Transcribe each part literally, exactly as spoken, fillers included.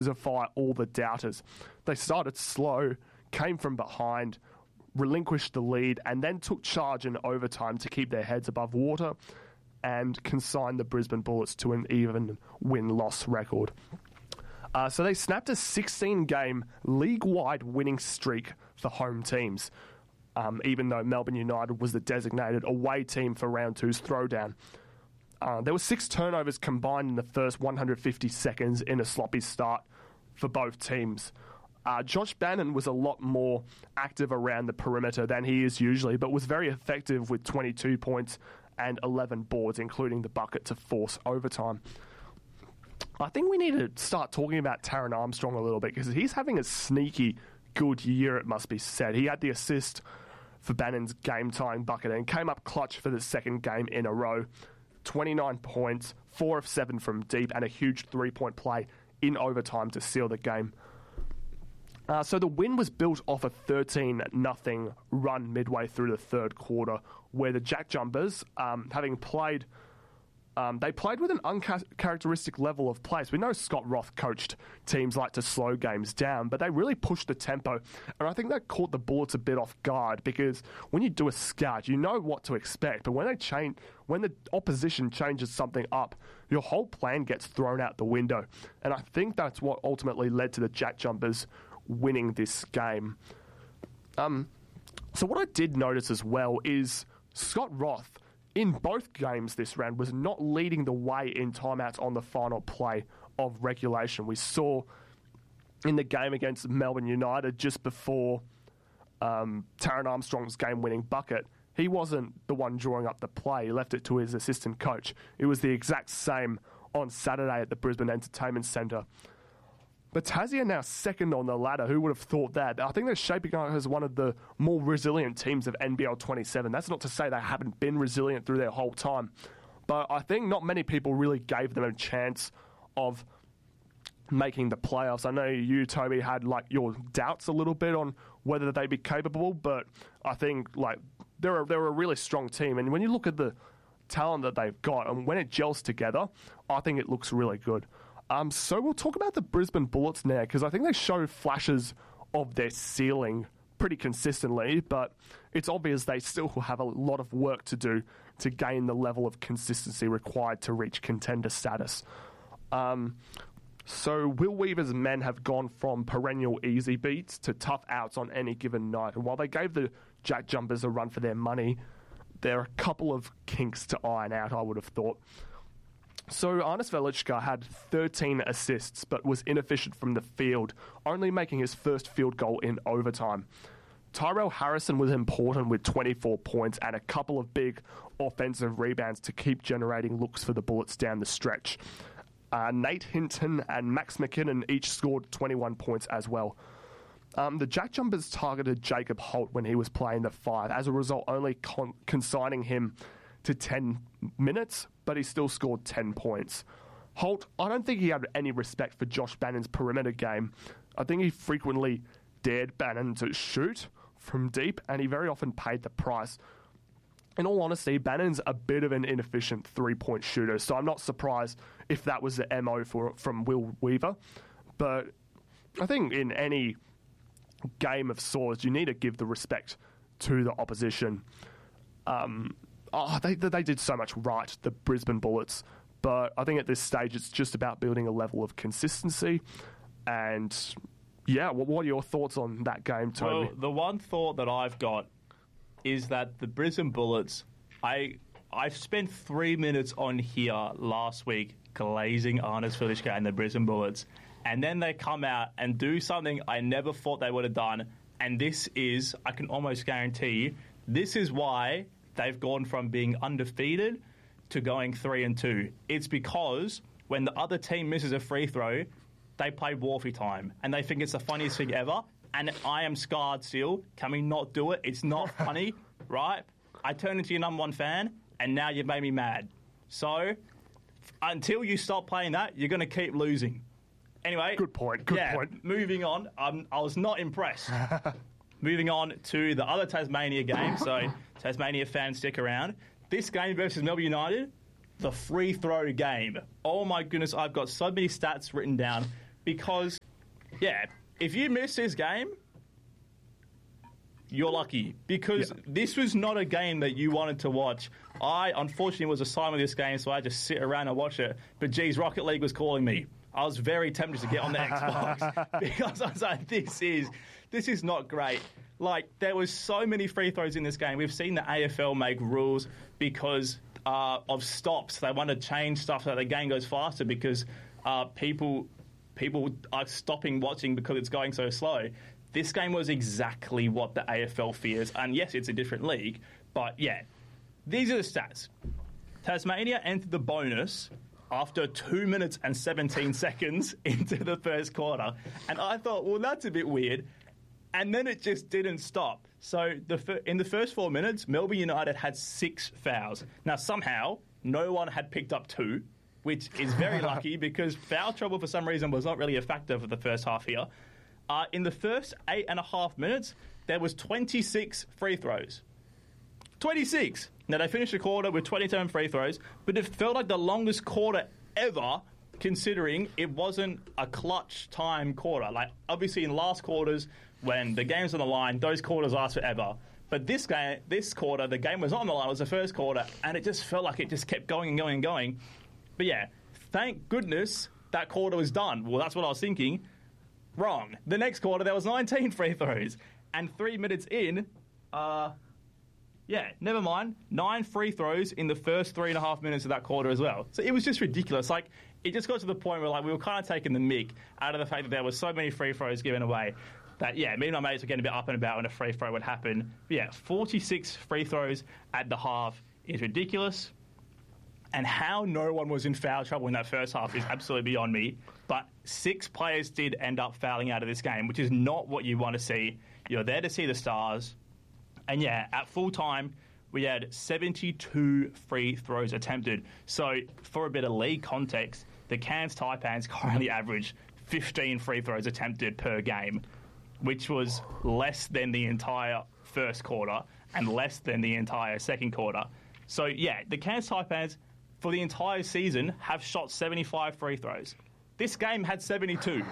all the doubters. They started slow, came from behind, relinquished the lead, and then took charge in overtime to keep their heads above water and consign the Brisbane Bullets to an even win-loss record. Uh, so they snapped a sixteen-game league-wide winning streak for home teams, um, even though Melbourne United was the designated away team for round two's throwdown. Uh, there were six turnovers combined in the first one hundred fifty seconds in a sloppy start for both teams. Uh, Josh Bannon was a lot more active around the perimeter than he is usually, but was very effective with twenty-two points and eleven boards, including the bucket to force overtime. I think we need to start talking about Taran Armstrong a little bit, because he's having a sneaky good year, it must be said. He had the assist for Bannon's game-tying bucket and came up clutch for the second game in a row. twenty-nine points, four of seven from deep, and a huge three-point play in overtime to seal the game. Uh, so the win was built off a thirteen nothing run midway through the third quarter, where the Jack Jumpers, um, having played, um, they played with an uncharacteristic level of play. So we know Scott Roth coached teams like to slow games down, but they really pushed the tempo, and I think that caught the Bullets a bit off guard, because when you do a scout, you know what to expect, but when they change, when the opposition changes something up, your whole plan gets thrown out the window, and I think that's what ultimately led to the Jack Jumpers winning this game. Um, so what I did notice as well is Scott Roth, in both games this round, was not leading the way in timeouts on the final play of regulation. We saw in the game against Melbourne United just before um, Taran Armstrong's game-winning bucket, he wasn't the one drawing up the play. He left it to his assistant coach. It was the exact same on Saturday at the Brisbane Entertainment Centre. But Tassie are now second on the ladder. Who would have thought that? I think they're shaping up as one of the more resilient teams of N B L twenty-seven. That's not to say they haven't been resilient through their whole time, but I think not many people really gave them a chance of making the playoffs. I know you, Toby, had like your doubts a little bit on whether they'd be capable, but I think like they're a, they're a really strong team. And when you look at the talent that they've got, and when it gels together, I think it looks really good. Um, so we'll talk about the Brisbane Bullets now, because I think they show flashes of their ceiling pretty consistently, but it's obvious they still have a lot of work to do to gain the level of consistency required to reach contender status. Um, so Will Weaver's men have gone from perennial easy beats to tough outs on any given night, and while they gave the Jack Jumpers a run for their money, there are a couple of kinks to iron out, I would have thought. So Arnis Velichka had thirteen assists, but was inefficient from the field, only making his first field goal in overtime. Tyrell Harrison was important with twenty-four points and a couple of big offensive rebounds to keep generating looks for the Bullets down the stretch. Uh, Nate Hinton and Max McKinnon each scored twenty-one points as well. Um, the Jack Jumpers targeted Jacob Holt when he was playing the five, as a result only con- consigning him to ten minutes, but he still scored ten points. Holt, I don't think he had any respect for Josh Bannon's perimeter game. I think he frequently dared Bannon to shoot from deep, and he very often paid the price. In all honesty, Bannon's a bit of an inefficient three-point shooter, so I'm not surprised if that was the M O for from Will Weaver. But I think in any game of swords, you need to give the respect to the opposition. Um... Oh, they they did so much right, the Brisbane Bullets, but I think at this stage it's just about building a level of consistency. And yeah, what, what are your thoughts on that game, Tony? Well, the one thought that I've got is that the Brisbane Bullets, I I've spent three minutes on here last week glazing Arnis Velichka and the Brisbane Bullets, and then they come out and do something I never thought they would have done. And this is, I can almost guarantee you, this is why they've gone from being undefeated to going three and two. It's because when the other team misses a free throw, they play Wharfie time, and they think it's the funniest thing ever. And I am scarred still. Can we not do it? It's not funny, right? I turned into your number one fan, and now you've made me mad. So until you stop playing that, you're going to keep losing. Anyway, good point. Good yeah, point. Moving on, um, I was not impressed. Moving on to the other Tasmania game, so Tasmania fans, stick around. This game versus Melbourne United, the free throw game. Oh my goodness, I've got so many stats written down. because, yeah, if you miss this game, you're lucky, because Yeah. this was not a game that you wanted to watch. I, unfortunately, was assigned with this game, so I just sit around and watch it. But, geez, Rocket League was calling me. I was very tempted to get on the Xbox because I was like, this is, this is not great. Like, there was so many free throws in this game. We've seen the A F L make rules because uh, of stops. They want to change stuff so that the game goes faster because uh, people people are stopping watching because it's going so slow. This game was exactly what the A F L fears. And yes, it's a different league, but yeah, these are the stats. Tasmania entered the bonus after two minutes and seventeen seconds into the first quarter. And I thought, well, that's a bit weird. And then it just didn't stop. So the in the first four minutes, Melbourne United had six fouls. Now, somehow, no one had picked up two, which is very lucky because foul trouble for some reason was not really a factor for the first half here. Uh, in the first eight and a half minutes, there was twenty-six free throws. twenty-six. Now, they finished the quarter with twenty-seven free throws, but it felt like the longest quarter ever, considering it wasn't a clutch time quarter. Like, obviously, in last quarters, when the game's on the line, those quarters last forever. But this game, this quarter, the game was not on the line. It was the first quarter, and it just felt like it just kept going and going and going. But yeah, thank goodness that quarter was done. Well, that's what I was thinking. Wrong. The next quarter, there was nineteen free throws. And three minutes in, uh, yeah, never mind. Nine free throws in the first three and a half minutes of that quarter as well. So it was just ridiculous. Like, it just got to the point where, like, we were kind of taking the mick out of the fact that there were so many free throws given away that, yeah, me and my mates were getting a bit up and about when a free throw would happen. But yeah, forty-six free throws at the half is ridiculous. And how no one was in foul trouble in that first half is absolutely beyond me. But six players did end up fouling out of this game, which is not what you want to see. You're there to see the stars. And yeah, at full time, we had seventy-two free throws attempted. So for a bit of league context, the Cairns Taipans currently average fifteen free throws attempted per game, which was less than the entire first quarter and less than the entire second quarter. So yeah, the Cairns Taipans, for the entire season, have shot seventy-five free throws. This game had seventy-two.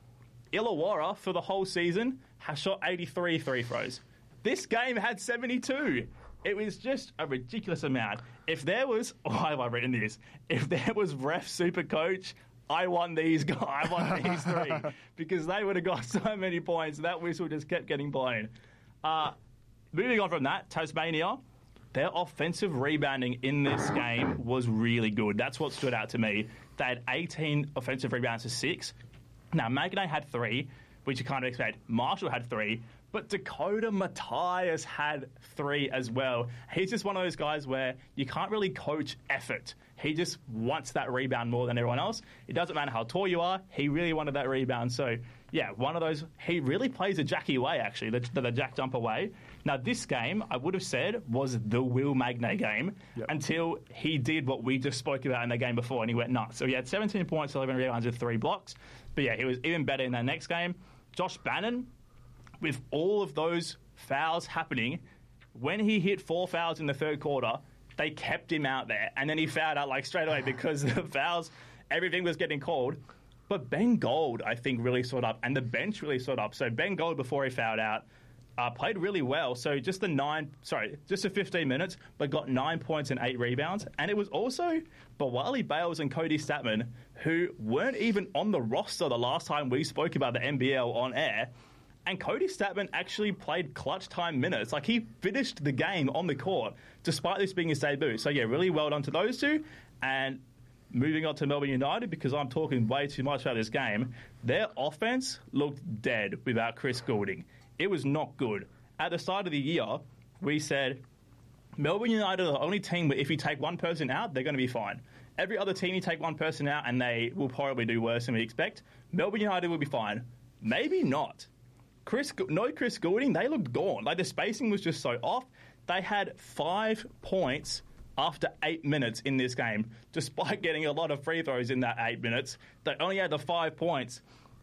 Illawarra, for the whole season, has shot eighty-three free throws. This game had seventy-two. It was just a ridiculous amount. If there was... Oh, why have I written this? If there was ref super coach, I won these guys. I won these three. Because they would have got so many points. That whistle just kept getting blown. Uh, moving on from that, Tasmania... Their offensive rebounding in this game was really good. That's what stood out to me. They had eighteen offensive rebounds to six. Now, Magnay had three, which you kind of expect. Marshall had three. But Dakota Matthias had three as well. He's just one of those guys where you can't really coach effort. He just wants that rebound more than everyone else. It doesn't matter how tall you are. He really wanted that rebound. So, yeah, one of those. He really plays a Jackie way, actually, the, the Jack Jumper way. Now, this game, I would have said, was the Will Magnay game yep. until he did what we just spoke about in the game before, and he went nuts. So he had seventeen points, eleven rebounds, and three blocks. But, yeah, he was even better in that next game. Josh Bannon, with all of those fouls happening, when he hit four fouls in the third quarter, they kept him out there. And then he fouled out, like, straight away because the fouls, everything was getting called. But Ben Gold, I think, really stood up, and the bench really stood up. So Ben Gold, before he fouled out, uh, played really well. So just the nine, sorry, just the fifteen minutes, but got nine points and eight rebounds. And it was also Bawali Bales and Cody Statman, who weren't even on the roster the last time we spoke about the N B L on air. And Cody Statman actually played clutch time minutes. Like, he finished the game on the court, despite this being his debut. So, yeah, really well done to those two. And moving on to Melbourne United, because I'm talking way too much about this game, their offense looked dead without Chris Goulding. It was not good. At the start of the year, we said, Melbourne United are the only team where if you take one person out, they're going to be fine. Every other team, you take one person out, and they will probably do worse than we expect. Melbourne United will be fine. Maybe not. Chris, no Chris Goulding, they looked gone. Like, the spacing was just so off. They had five points after eight minutes in this game, despite getting a lot of free throws in that eight minutes. They only had the five points.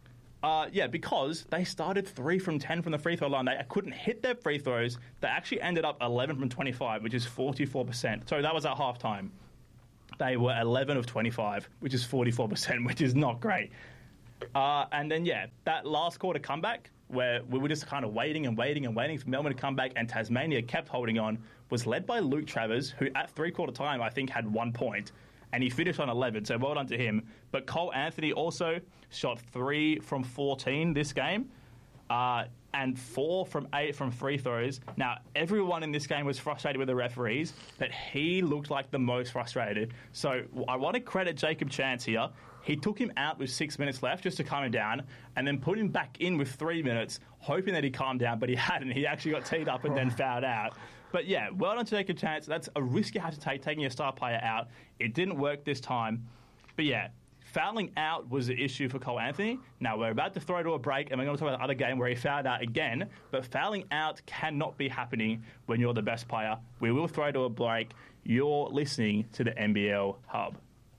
Uh, yeah, because they started three from ten from the free throw line. They couldn't hit their free throws. They actually ended up eleven from twenty-five, which is forty-four percent. So that was at halftime. They were eleven of twenty-five, which is forty-four percent, which is not great. Uh, and then, yeah, that last quarter comeback where we were just kind of waiting and waiting and waiting for Melbourne to come back and Tasmania kept holding on, was led by Luke Travers, who at three-quarter time I think had one point, and he finished on eleven, so well done to him. But Cole Anthony also shot three from fourteen this game, uh, and four from eight from free throws. Now, everyone in this game was frustrated with the referees, but he looked like the most frustrated. So I want to credit Jacob Chance here. He took him out with six minutes left just to calm him down, and then put him back in with three minutes, hoping that he calmed down, but he hadn't. He actually got teed up and then fouled out. But yeah, well done to Jacob Chance. That's a risk you have to take, taking your star player out. It didn't work this time. But yeah, fouling out was the issue for Cole Anthony. Now, we're about to throw to a break, and we're going to talk about the other game where he fouled out again. But fouling out cannot be happening when you're the best player. We will throw to a break. You're listening to the N B L Hub.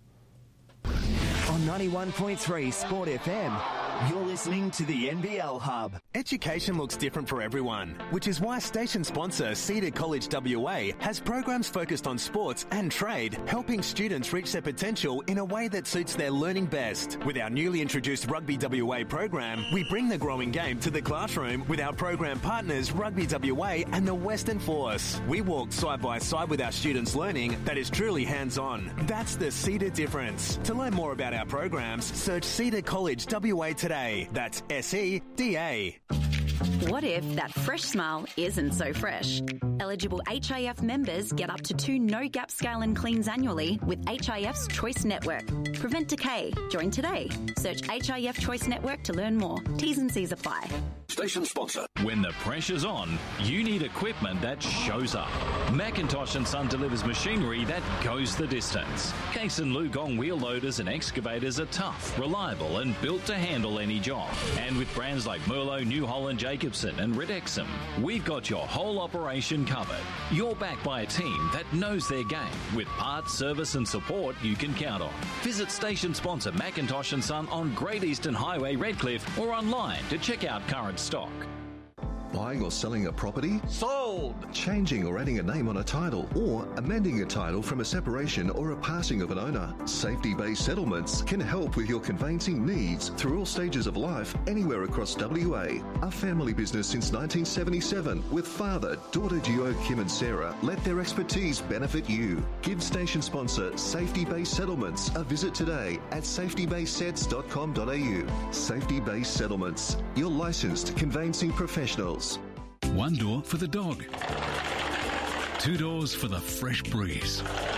On ninety-one point three Sport F M, you're listening to the N B L Hub. Education looks different for everyone, which is why station sponsor Cedar College W A has programs focused on sports and trade, helping students reach their potential in a way that suits their learning best. With our newly introduced Rugby W A program, we bring the growing game to the classroom with our program partners Rugby W A and the Western Force. We walk side by side with our students' learning that is truly hands-on. That's the Cedar difference. To learn more about our programs, search Cedar College W A today. That's S E D A. What if that fresh smile isn't so fresh? Eligible H I F members get up to two no-gap scale and cleans annually with H I F's Choice Network. Prevent decay. Join today. Search H I F Choice Network to learn more. T's and C's apply. Station sponsor. When the pressure's on, you need equipment that shows up. Macintosh and Son delivers machinery that goes the distance. Case and Lugong wheel loaders and excavators are tough, reliable and built to handle any job. And with brands like Merlot, New Holland, Jacobson and Ridexum, we've got your whole operation covered. You're backed by a team that knows their game with parts, service and support you can count on. Visit station sponsor Macintosh and Son on Great Eastern Highway, Redcliffe, or online to check out current stock. Buying or selling a property? Sold! Changing or adding a name on a title, or amending a title from a separation or a passing of an owner. Safety-based settlements can help with your conveyancing needs through all stages of life, anywhere across W A. A family business since nineteen seventy-seven, with father, daughter duo Kim and Sarah, let their expertise benefit you. Give station sponsor Safety-Based Settlements a visit today at safety based sets dot com dot a u. Safety-Based Settlements, your licensed conveyancing professionals. One door for the dog. Two doors for the fresh breeze.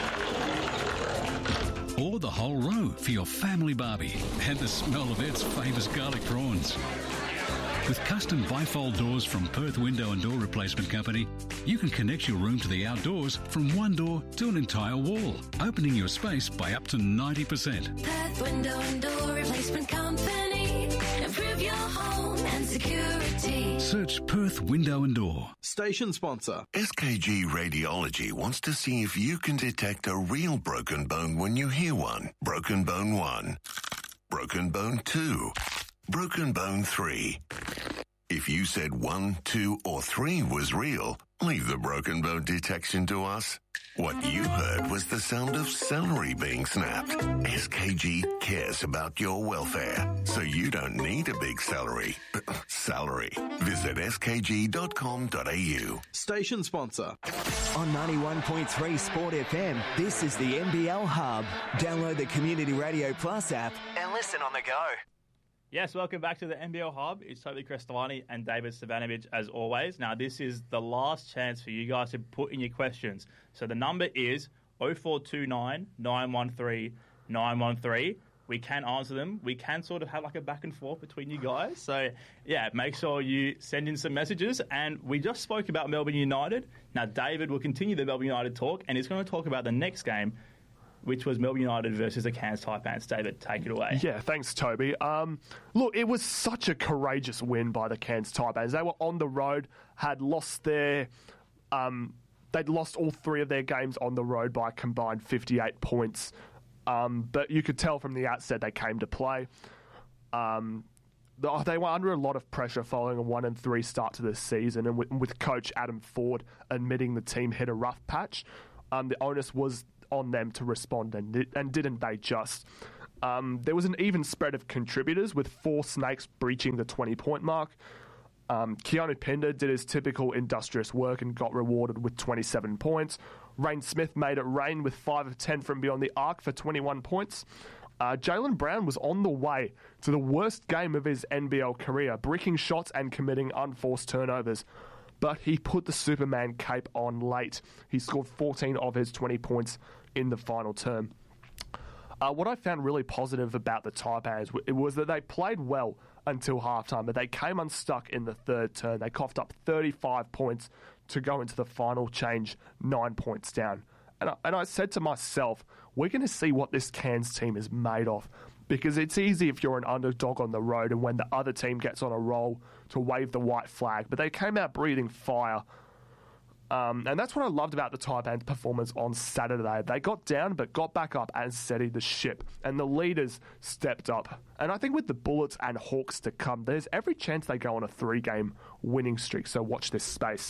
Or the whole row for your family barbie and the smell of Ed's famous garlic prawns. With custom bifold doors from Perth Window and Door Replacement Company, you can connect your room to the outdoors from one door to an entire wall, opening your space by up to ninety percent. Perth Window and Door Replacement Company. Improve your home and security. Search Perth Window and Door. Station sponsor. S K G Radiology wants to see if you can detect a real broken bone when you hear one. Broken bone one. Broken bone two. Broken bone three. If you said one, two, or three was real, leave the broken bone detection to us. What you heard was the sound of celery being snapped. S K G cares about your welfare, so you don't need a big celery. Salary. Visit s k g dot com dot a u. Station sponsor. On ninety-one point three Sport F M, this is the N B L Hub. Download the Community Radio Plus app and listen on the go. Yes, welcome back to the N B L Hub. It's Toby Crestolani and David Stavanovich as always. Now, this is the last chance for you guys to put in your questions. So the number is oh four two nine, nine one three, nine one three. We can answer them. We can sort of have like a back and forth between you guys. So, yeah, make sure you send in some messages. And we just spoke about Melbourne United. Now, David will continue the Melbourne United talk, and he's going to talk about the next game, which was Melbourne United versus the Cairns Taipans. David, take it away. Yeah, thanks, Toby. Um, look, it was such a courageous win by the Cairns Taipans. They were on the road, had lost their... Um, they'd lost all three of their games on the road by a combined fifty-eight points. Um, but you could tell from the outset they came to play. Um, they were under a lot of pressure following a one and three start to the season, and with, with coach Adam Ford admitting the team hit a rough patch, um, the onus was on them to respond, and and didn't they just? Um, there was an even spread of contributors, with four Snakes breaching the twenty-point mark. Um, Keanu Pinder did his typical industrious work and got rewarded with twenty-seven points. Rain Smith made it rain with five of ten from beyond the arc for twenty-one points. Uh, Jaylen Brown was on the way to the worst game of his N B L career, bricking shots and committing unforced turnovers. But he put the Superman cape on late. He scored fourteen of his twenty points in the final term. Uh, what I found really positive about the Taipans was that they played well until halftime, but they came unstuck in the third turn. They coughed up thirty-five points to go into the final change, nine points down. And I, and I said to myself, we're going to see what this Cairns team is made of, because it's easy if you're an underdog on the road and when the other team gets on a roll to wave the white flag. But they came out breathing fire. Um, and that's what I loved about the Taipans' performance on Saturday. They got down but got back up and steadied the ship. And the leaders stepped up. And I think with the Bullets and Hawks to come, there's every chance they go on a three-game winning streak. So watch this space.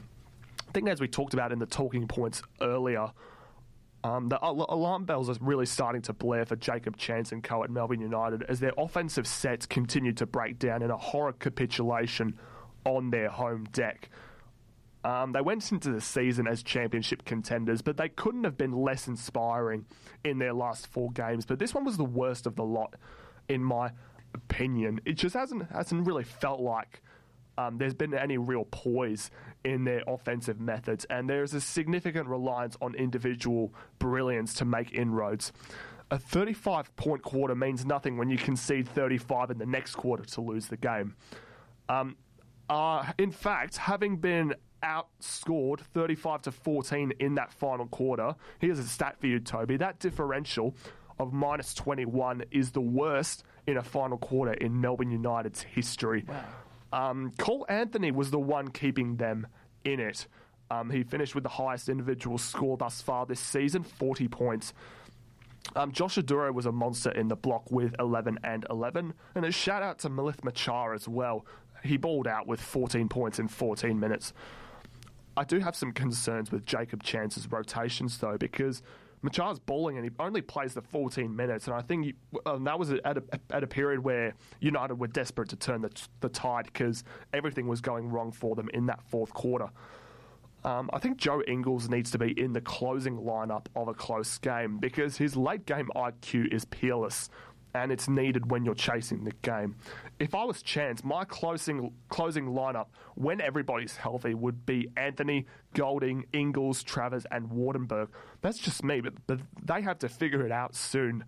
I think as we talked about in the talking points earlier, um, the al- alarm bells are really starting to blare for Jacob Chance and co at Melbourne United as their offensive sets continue to break down in a horror capitulation on their home deck. Um, they went into the season as championship contenders, but they couldn't have been less inspiring in their last four games. But this one was the worst of the lot, in my opinion. It just hasn't hasn't really felt like um, there's been any real poise in their offensive methods, and there's a significant reliance on individual brilliance to make inroads. A thirty-five point quarter means nothing when you concede thirty-five in the next quarter to lose the game. Um, uh, in fact, having been outscored thirty-five to fourteen in that final quarter. Here's a stat for you, Toby. That differential of minus twenty-one is the worst in a final quarter in Melbourne United's history. Wow. Um, Cole Anthony was the one keeping them in it. Um, he finished with the highest individual score thus far this season, forty points. Um, Josh Aduro was a monster in the block with eleven and eleven. And a shout out to Malith Machar as well. He balled out with fourteen points in fourteen minutes. I do have some concerns with Jacob Chance's rotations, though, because Machar's balling and he only plays the fourteen minutes, and I think you, um, that was at a, at a period where United were desperate to turn the, the tide because everything was going wrong for them in that fourth quarter. Um, I think Joe Ingles needs to be in the closing lineup of a close game because his late game I Q is peerless, and it's needed when you're chasing the game. If I was Chance, my closing closing lineup, when everybody's healthy, would be Anthony, Golding, Ingles, Travers, and Wardenberg. That's just me, but, but they have to figure it out soon,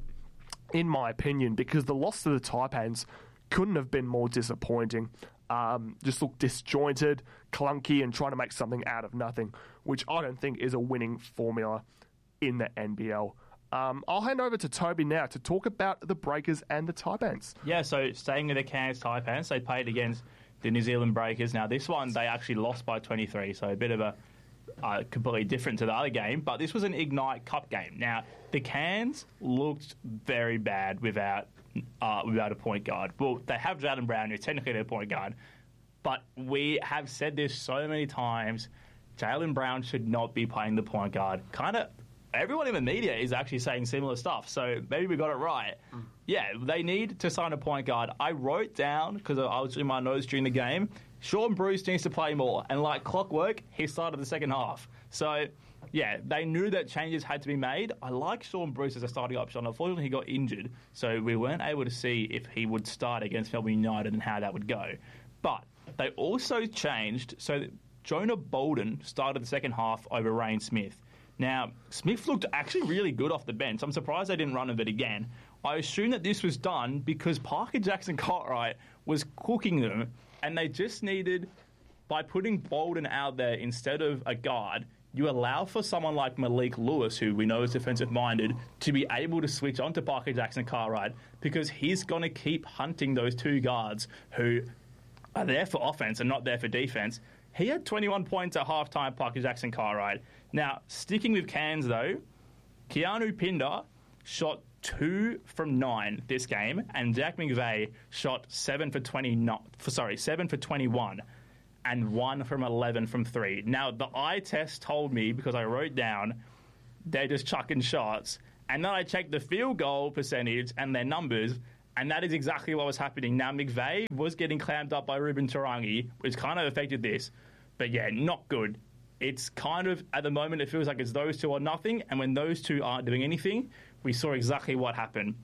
in my opinion, because the loss to the Taipans couldn't have been more disappointing. Um, just looked disjointed, clunky, and trying to make something out of nothing, which I don't think is a winning formula in the N B L. Um, I'll hand over to Toby now to talk about the Breakers and the Taipans. Yeah, so staying with the Cairns Taipans, they played against the New Zealand Breakers. Now, this one, they actually lost by twenty-three, so a bit of a uh, completely different to the other game, but this was an Ignite Cup game. Now, the Cairns looked very bad without uh, without a point guard. Well, they have Jaylen Brown, who's technically their point guard, but we have said this so many times, Jaylen Brown should not be playing the point guard. Kind of everyone in the media is actually saying similar stuff, so maybe we got it right. Mm. Yeah, they need to sign a point guard. I wrote down, because I was in my notes during the game, Sean Bruce needs to play more, and like clockwork, he started the second half. So, yeah, they knew that changes had to be made. I like Sean Bruce as a starting option. Unfortunately, he got injured, so we weren't able to see if he would start against Melbourne United and how that would go. But they also changed, so that Jonah Bolden started the second half over Rain Smith. Now, Smith looked actually really good off the bench. I'm surprised they didn't run him it again. I assume that this was done because Parker Jackson-Cartwright was cooking them, and they just needed, by putting Bolden out there instead of a guard, you allow for someone like Malik Lewis, who we know is defensive-minded, to be able to switch onto Parker Jackson-Cartwright because he's going to keep hunting those two guards who are there for offense and not there for defense. He had twenty-one points at halftime, Parker Jackson-Cartwright. Now, sticking with Cairns, though, Keanu Pinder shot two from nine this game, and Jack McVeigh shot seven for twenty. For, sorry, seven for twenty-one, and one from eleven from three. Now, the eye test told me, because I wrote down, they're just chucking shots, And then I checked the field goal percentage and their numbers, and that is exactly what was happening. Now, McVeigh was getting clammed up by Ruben Tarangi, which kind of affected this. But yeah, not good. It's kind of, at the moment, it feels like it's those two or nothing. And when those two aren't doing anything, we saw exactly what happened.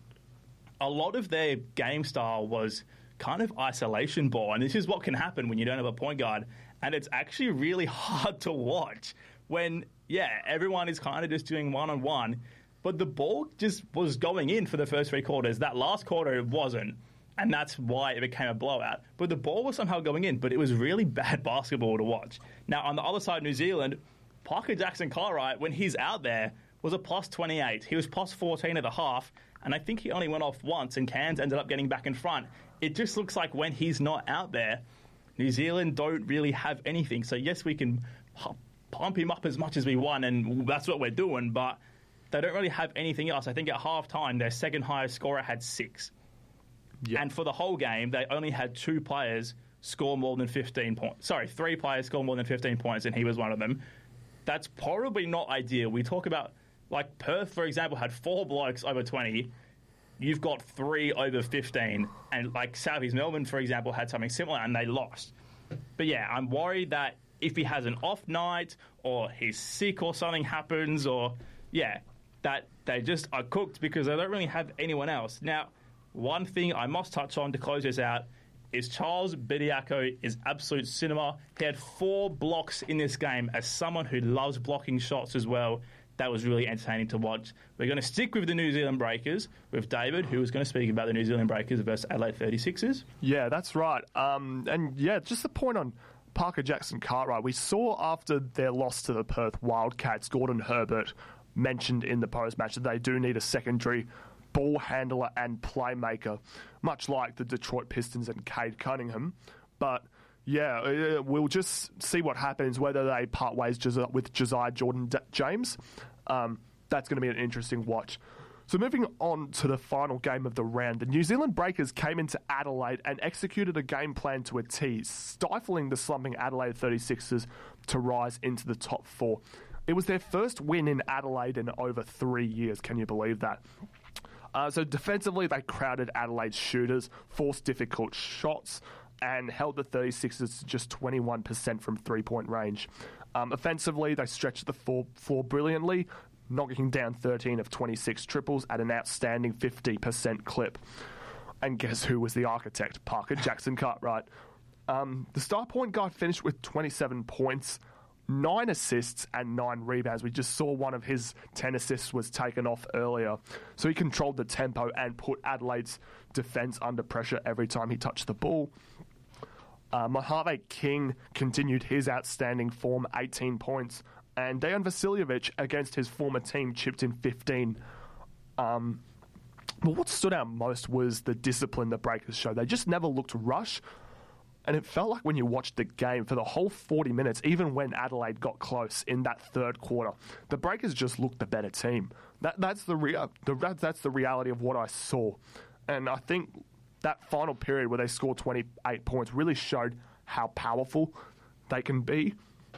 A lot of their game style was kind of isolation ball. And this is what can happen when you don't have a point guard. And it's actually really hard to watch when, yeah, everyone is kind of just doing one-on-one. But the ball just was going in for the first three quarters. That last quarter, it wasn't. And that's why it became a blowout. But the ball was somehow going in, but it was really bad basketball to watch. Now, on the other side of New Zealand, Parker Jackson-Cartwright, when he's out there, was a plus twenty-eight. He was plus fourteen at the half, and I think he only went off once, and Cairns ended up getting back in front. It just looks like when he's not out there, New Zealand don't really have anything. So, yes, we can pump him up as much as we want, and that's what we're doing, but they don't really have anything else. I think at halftime, their second highest scorer had six. Yep. And for the whole game, they only had two players score more than fifteen points. Sorry, three players score more than fifteen points, and he was one of them. That's probably not ideal. We talk about, like, Perth, for example, had four blokes over twenty. You've got three over fifteen. And, like, Southeast Melbourne, for example, had something similar, and they lost. But, yeah, I'm worried that if he has an off night or he's sick or something happens or, yeah, that they just are cooked because they don't really have anyone else. Now, one thing I must touch on to close this out is Charles Bediako is absolute cinema. He had four blocks in this game. As someone who loves blocking shots as well, that was really entertaining to watch. We're going to stick with the New Zealand Breakers with David, who is going to speak about the New Zealand Breakers versus Adelaide thirty-sixers. Yeah, that's right. Um, and, yeah, just the point on Parker Jackson-Cartwright. We saw after their loss to the Perth Wildcats, Gordon Herbert mentioned in the post-match that they do need a secondary ball handler and playmaker, much like the Detroit Pistons and Cade Cunningham. But, yeah, we'll just see what happens, whether they part ways with Josiah Jordan-James. Um, that's going to be an interesting watch. So moving on to the final game of the round, the New Zealand Breakers came into Adelaide and executed a game plan to a T, stifling the slumping Adelaide thirty-sixers to rise into the top four. It was their first win in Adelaide in over three years. Can you believe that? Uh, so defensively, they crowded Adelaide's shooters, forced difficult shots, and held the thirty-sixers to just twenty-one percent from three-point range. Um, offensively, they stretched the floor, floor brilliantly, knocking down thirteen of twenty-six triples at an outstanding fifty percent clip. And guess who was the architect? Parker Jackson-Cartwright. Um, the star point guard finished with twenty-seven points, nine assists and nine rebounds. We just saw one of his ten assists was taken off earlier. So he controlled the tempo and put Adelaide's defence under pressure every time he touched the ball. Uh, Mojave King continued his outstanding form, eighteen points. And Dejan Vasiljevic against his former team chipped in fifteen. Um, but what stood out most was the discipline the Breakers showed. They just never looked rushed. And it felt like when you watched the game for the whole forty minutes, even when Adelaide got close in that third quarter, the Breakers just looked the better team. That, that's, the rea- the, that, that's the reality of what I saw. And I think that final period where they scored twenty-eight points really showed how powerful they can be.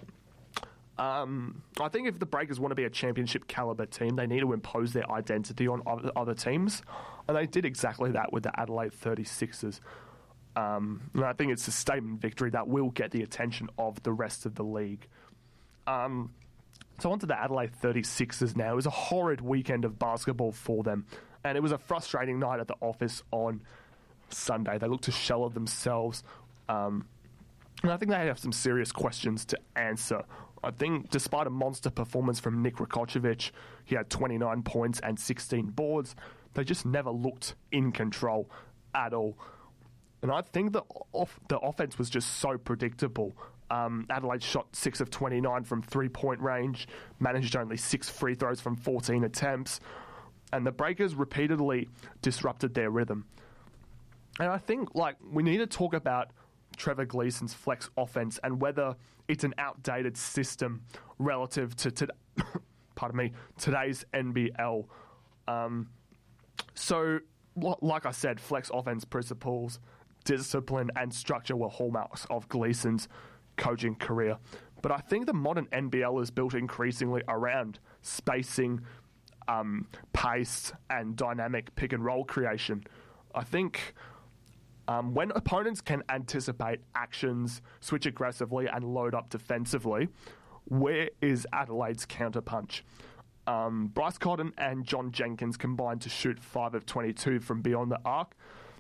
Um, I think if the Breakers want to be a championship caliber team, they need to impose their identity on other, other teams. And they did exactly that with the Adelaide thirty-sixers. Um, and I think it's a statement victory that will get the attention of the rest of the league. Um, so on to the Adelaide thirty-sixers now. It was a horrid weekend of basketball for them. And it was a frustrating night at the office on Sunday. They looked to shell of themselves. Um, and I think they have some serious questions to answer. I think despite a monster performance from Nick Rakocevic, he had twenty-nine points and sixteen boards, they just never looked in control at all. And I think the off, the offense was just so predictable. Um, Adelaide shot six of twenty-nine from three-point range, managed only six free throws from fourteen attempts, and the Breakers repeatedly disrupted their rhythm. And I think, like, we need to talk about Trevor Gleeson's flex offense and whether it's an outdated system relative to, to pardon me, today's N B L. Um, so, like I said, flex offense principles, discipline and structure were hallmarks of Gleeson's coaching career. But I think the modern N B L is built increasingly around spacing, um, pace and dynamic pick and roll creation. I think um, when opponents can anticipate actions, switch aggressively, and load up defensively, where is Adelaide's counterpunch? Um, Bryce Cotton and John Jenkins combined to shoot five of twenty-two from beyond the arc.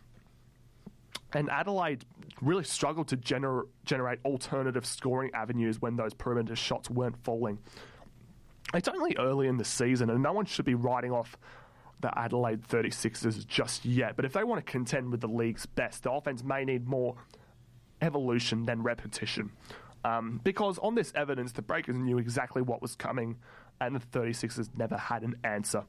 And Adelaide really struggled to gener- generate alternative scoring avenues when those perimeter shots weren't falling. It's only early in the season, and no one should be writing off the Adelaide thirty-sixers just yet. But if they want to contend with the league's best, the offense may need more evolution than repetition. Um, because on this evidence, the Breakers knew exactly what was coming, and the thirty-sixers never had an answer.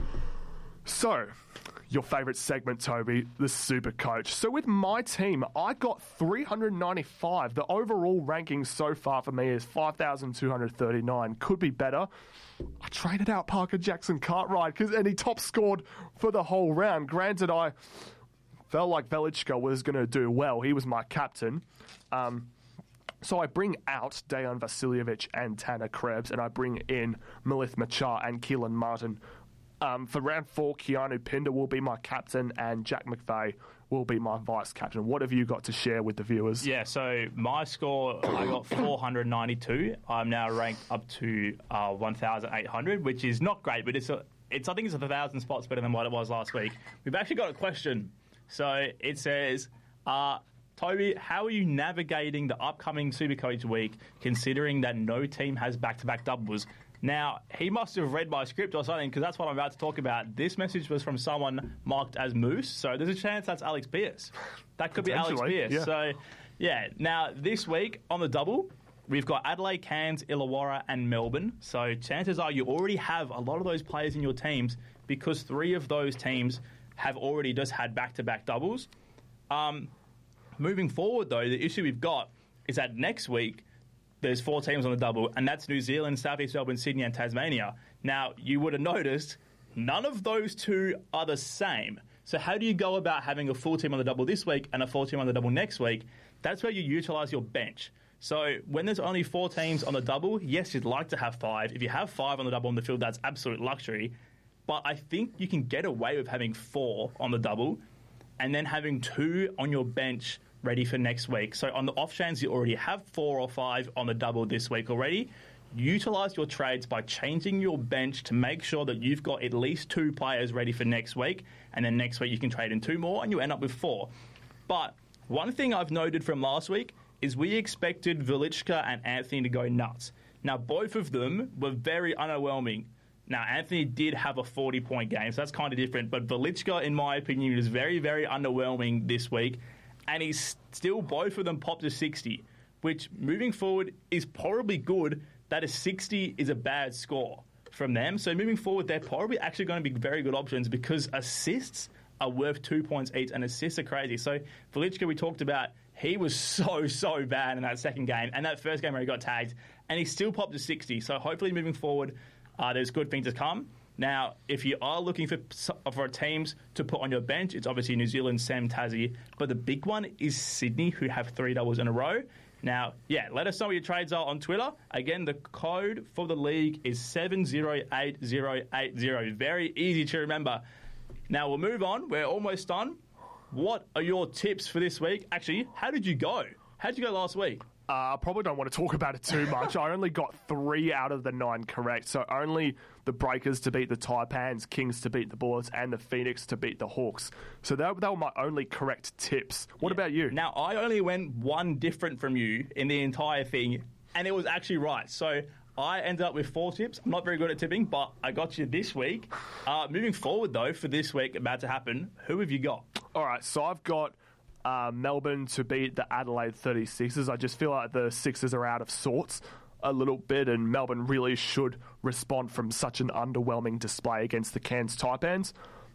So, your favourite segment, Toby, the Super Coach. So with my team, I got three hundred ninety-five. The overall ranking so far for me is five thousand two hundred thirty-nine. Could be better. I traded out Parker Jackson Cartwright, cause, and he top scored for the whole round. Granted, I felt like Velichka was going to do well. He was my captain. Um... So I bring out Dejan Vasiljevic and Tanner Krebs, and I bring in Malith Machar and Keelan Martin. Um, for round four, Keanu Pinder will be my captain, and Jack McVeigh will be my vice captain. What have you got to share with the viewers? Yeah, so my score, I got four hundred ninety-two. I'm now ranked up to uh, one thousand eight hundred, which is not great, but it's a, it's I think it's a thousand spots better than what it was last week. We've actually got a question. So it says, uh, Toby, how are you navigating the upcoming Supercoach week, considering that no team has back-to-back doubles? Now, he must have read my script or something, because that's what I'm about to talk about. This message was from someone marked as Moose, so there's a chance that's Alex Pearce. That could be Alex Pearce. Yeah. So, yeah. Now, this week on the double, we've got Adelaide, Cairns, Illawarra, and Melbourne. So, chances are you already have a lot of those players in your teams, because three of those teams have already just had back-to-back doubles. Um... Moving forward, though, the issue we've got is that next week there's four teams on the double, and that's New Zealand, South East Melbourne, Sydney, and Tasmania. Now, you would have noticed none of those two are the same. So how do you go about having a full team on the double this week and a full team on the double next week? That's where you utilise your bench. So when there's only four teams on the double, yes, you'd like to have five. If you have five on the double on the field, that's absolute luxury. But I think you can get away with having four on the double and then having two on your bench ready for next week. So on the off chance you already have four or five on the double this week already, utilise your trades by changing your bench to make sure that you've got at least two players ready for next week, and then next week you can trade in two more and you end up with four. But one thing I've noted from last week is we expected Velichka and Anthony to go nuts. Now, both of them were very underwhelming. Now, Anthony did have a forty-point game, so that's kind of different, but Velichka, in my opinion, was very, very underwhelming this week. And he's still, both of them popped to sixty, which moving forward is probably good. That a sixty is a bad score from them. So moving forward, they're probably actually going to be very good options, because assists are worth two points each, and assists are crazy. So Velichka, we talked about, he was so, so bad in that second game, and that first game where he got tagged, and he still popped to sixty. So hopefully moving forward, uh, there's good things to come. Now, if you are looking for for teams to put on your bench, it's obviously New Zealand, Sam, Tassie. But the big one is Sydney, who have three doubles in a row. Now, yeah, let us know what your trades are on Twitter. Again, the code for the league is seven zero eight zero eight zero. Very easy to remember. Now, we'll move on. We're almost done. What are your tips for this week? Actually, how did you go? How did you go last week? I uh, probably don't want to talk about it too much. I only got three out of the nine correct. So only the Breakers to beat the Taipans, Kings to beat the Bullets, and the Phoenix to beat the Hawks. So that, that were my only correct tips. What yeah. about you? Now, I only went one different from you in the entire thing, and it was actually right. So I ended up with four tips. I'm not very good at tipping, but I got you this week. Uh, moving forward, though, for this week about to happen, who have you got? All right, so I've got Uh, Melbourne to beat the Adelaide thirty-sixers. I just feel like the Sixers are out of sorts a little bit, and Melbourne really should respond from such an underwhelming display against the Cairns Taipans.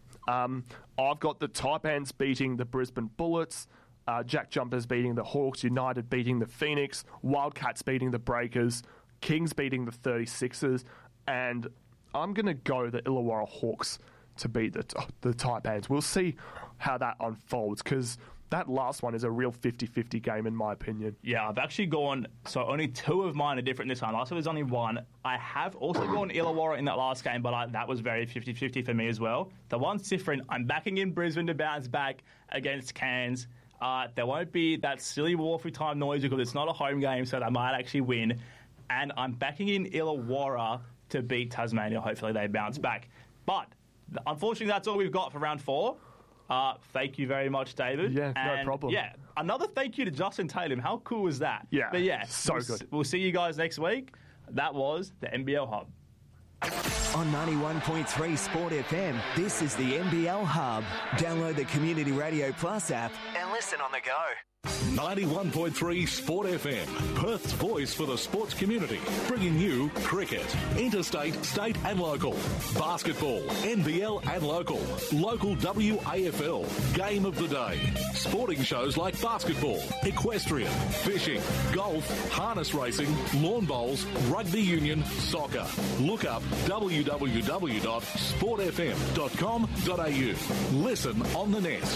Um, I've got the Taipans beating the Brisbane Bullets, uh, Jack Jumpers beating the Hawks, United beating the Phoenix, Wildcats beating the Breakers, Kings beating the thirty-sixers, and I'm going to go the Illawarra Hawks to beat the, the Taipans. We'll see how that unfolds, because that last one is a real fifty-fifty game in my opinion. Yeah, I've actually gone, so only two of mine are different this time. Last time there's only one. I have also gone Illawarra in that last game, but I, that was very fifty-fifty for me as well. The one's different. I'm backing in Brisbane to bounce back against Cairns. Uh, there won't be that silly Warfare time noise because it's not a home game, so they might actually win. And I'm backing in Illawarra to beat Tasmania. Hopefully they bounce back. But unfortunately, that's all we've got for round four. Uh, thank you very much, David. Yeah, and no problem. Yeah, another thank you to Justin Tatum. How cool was that? Yeah, but yeah, so we'll, good. We'll see you guys next week. That was the N B L Hub. On ninety-one point three Sport F M, this is the N B L Hub. Download the Community Radio Plus app and listen on the go. ninety-one point three Sport F M, Perth's voice for the sports community, bringing you cricket, interstate, state and local, basketball, N B L and local, local W A F L, game of the day, sporting shows like basketball, equestrian, fishing, golf, harness racing, lawn bowls, rugby union, soccer. Look up w w w dot sport f m dot com dot a u. Listen on the net.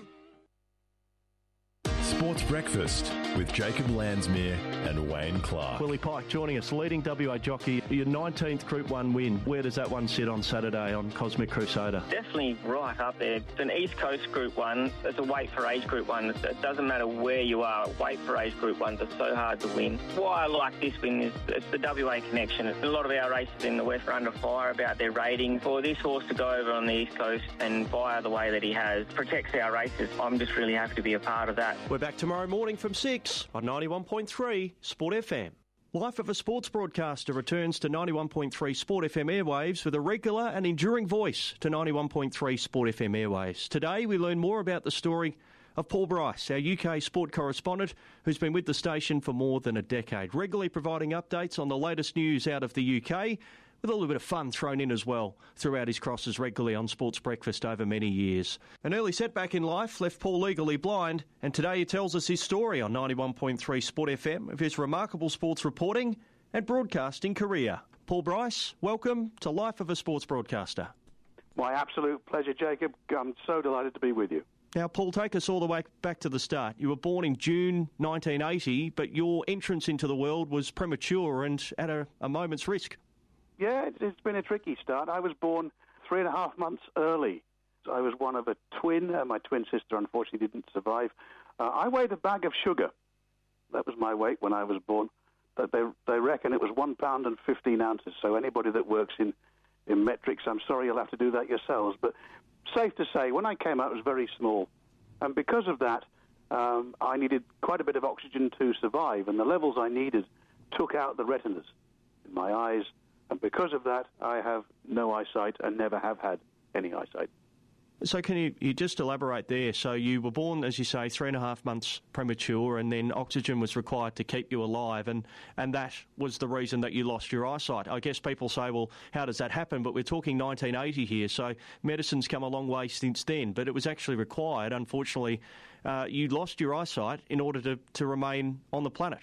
Sports Breakfast with Jacob Landsmere and Wayne Clark. Willie Pike joining us, leading W A jockey. Your nineteenth Group one win. Where does that one sit on Saturday on Cosmic Crusader? Definitely right up there. It's an East Coast Group one. It's a weight for age Group one. It doesn't matter where you are. Weight for age Group ones are so hard to win. Why I like this win is it's the W A connection. A lot of our races in the West are under fire about their rating. For this horse to go over on the East Coast and fire the way that he has protects our races. I'm just really happy to be a part of that. We're back tomorrow morning from six on ninety-one point three Sport F M. Life of a Sports Broadcaster returns to ninety-one point three Sport F M airwaves with a regular and enduring voice to ninety-one point three Sport F M airwaves. Today we learn more about the story of Paul Bryce, our U K sport correspondent who's been with the station for more than a decade, regularly providing updates on the latest news out of the U K, with a little bit of fun thrown in as well throughout his crosses regularly on Sports Breakfast over many years. An early setback in life left Paul legally blind, and today he tells us his story on ninety-one point three Sport F M of his remarkable sports reporting and broadcasting career. Paul Bryce, welcome to Life of a Sports Broadcaster. My absolute pleasure, Jacob. I'm so delighted to be with you. Now, Paul, take us all the way back to the start. You were born in June nineteen eighty, but your entrance into the world was premature and at a, a moment's risk. Yeah, it's been a tricky start. I was born three and a half months early. I was one of a twin. Uh, my twin sister, unfortunately, didn't survive. Uh, I weighed a bag of sugar. That was my weight when I was born. But they they reckon it was one pound and fifteen ounces. So anybody that works in, in metrics, I'm sorry, you'll have to do that yourselves. But safe to say, when I came out, it was very small. And because of that, um, I needed quite a bit of oxygen to survive. And the levels I needed took out the retinas in my eyes. And because of that, I have no eyesight and never have had any eyesight. So can you, you just elaborate there? So you were born, as you say, three and a half months premature, and then oxygen was required to keep you alive, and, and that was the reason that you lost your eyesight. I guess people say, well, how does that happen? But we're talking nineteen eighty here, so medicine's come a long way since then, but it was actually required. Unfortunately, uh, you lost your eyesight in order to, to remain on the planet.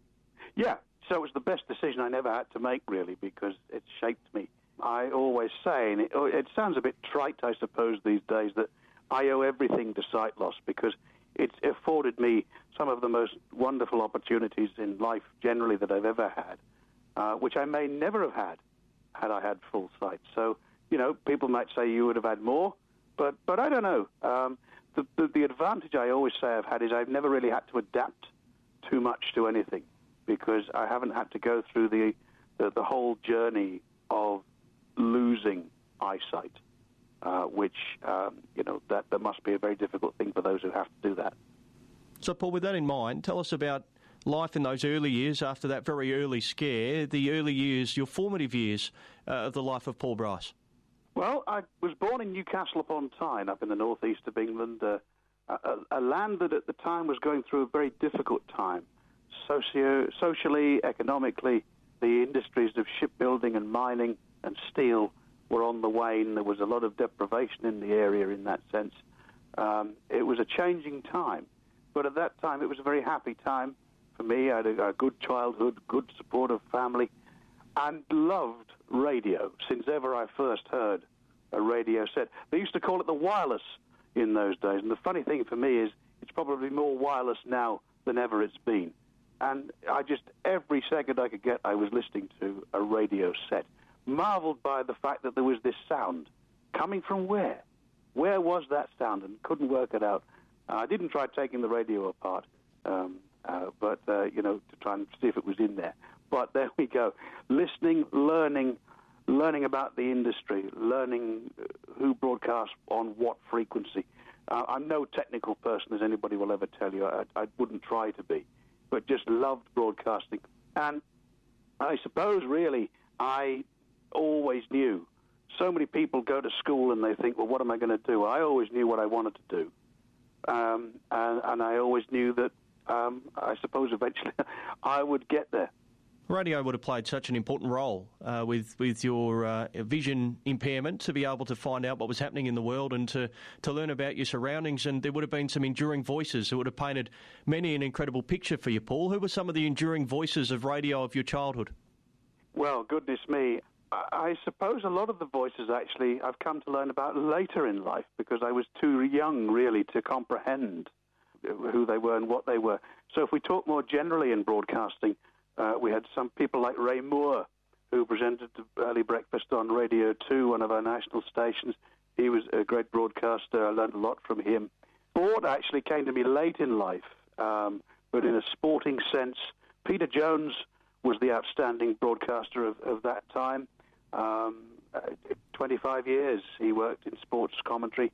Yeah. So it was the best decision I never had to make, really, because it shaped me. I always say, and it, it sounds a bit trite, I suppose, these days, that I owe everything to sight loss because it's afforded me some of the most wonderful opportunities in life generally that I've ever had, uh, which I may never have had had I had full sight. So, you know, people might say you would have had more, but, but I don't know. Um, the, the, the advantage I always say I've had is I've never really had to adapt too much to anything, because I haven't had to go through the, the, the whole journey of losing eyesight, uh, which, um, you know, that, that must be a very difficult thing for those who have to do that. So, Paul, with that in mind, tell us about life in those early years after that very early scare, the early years, your formative years uh, of the life of Paul Bryce. Well, I was born in Newcastle upon Tyne, up in the northeast of England, uh, a, a land that at the time was going through a very difficult time. Socio, socially, economically, the industries of shipbuilding and mining and steel were on the wane. There was a lot of deprivation in the area in that sense. Um, it was a changing time. But at that time, it was a very happy time for me. I had a, a good childhood, good supportive family, and loved radio since ever I first heard a radio set. They used to call it the wireless in those days. And the funny thing for me is It's probably more wireless now than ever it's been. And I just, every second I could get, I was listening to a radio set, marveled by the fact that there was this sound coming from where? Where was that sound? And couldn't work it out. Uh, I didn't try taking the radio apart, um, uh, but, uh, you know, to try and see if it was in there. But there we go. Listening, learning, learning about the industry, learning who broadcasts on what frequency. Uh, I'm no technical person, as anybody will ever tell you. I, I wouldn't try to be, but just loved broadcasting. And I suppose, really, I always knew. So many people go to school and they think, well, what am I going to do? I always knew what I wanted to do. Um, and, and I always knew that, um, I suppose, eventually I would get there. Radio would have played such an important role uh, with with your uh, vision impairment to be able to find out what was happening in the world and to, to learn about your surroundings. And there would have been some enduring voices who would have painted many an incredible picture for you, Paul. Who were some of the enduring voices of radio of your childhood? Well, goodness me. I, I suppose a lot of the voices, actually, I've come to learn about later in life because I was too young, really, to comprehend who they were and what they were. So if we talk more generally in broadcasting, Uh, we had some people like Ray Moore, who presented Early Breakfast on Radio two, one of our national stations. He was a great broadcaster. I learned a lot from him. Sport actually came to me late in life, um, but in a sporting sense. Peter Jones was the outstanding broadcaster of, of that time. Um, uh, twenty-five years he worked in sports commentary,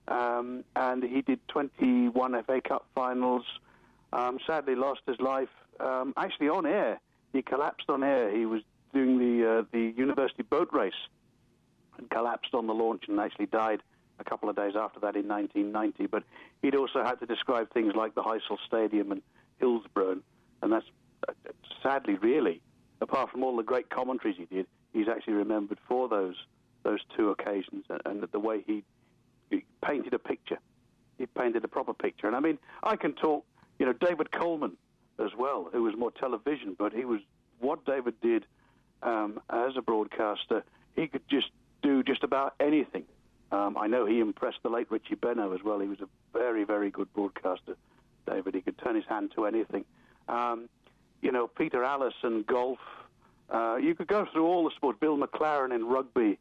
um, and he did twenty-one F A Cup finals. Um, sadly lost his life. Um, actually, on air, he collapsed on air. He was doing the uh, the university boat race and collapsed on the launch and actually died a couple of days after that in nineteen ninety. But he'd also had to describe things like the Heysel Stadium and Hillsborough, and that's uh, sadly, really, apart from all the great commentaries he did, he's actually remembered for those those two occasions and, and the way he, he painted a picture. He painted a proper picture. And I mean, I can talk, you know, David Coleman as well, who was more television, but he was, what David did um, as a broadcaster, he could just do just about anything. Um, I know he impressed the late Richie Benno as well. He was a very, very good broadcaster, David. He could turn his hand to anything. Um, you know, Peter Allison, golf. Uh, you could go through all the sports. Bill McLaren in rugby.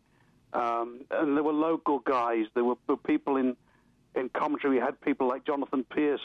Um, and there were local guys. There were people in, in commentary. We had people like Jonathan Pierce,